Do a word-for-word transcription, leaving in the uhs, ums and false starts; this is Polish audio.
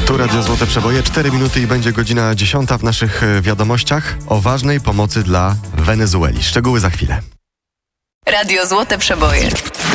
Tu Radio Złote Przeboje, cztery minuty i będzie godzina dziesiąta w naszych wiadomościach o ważnej pomocy dla Wenezueli. Szczegóły za chwilę. Radio Złote Przeboje.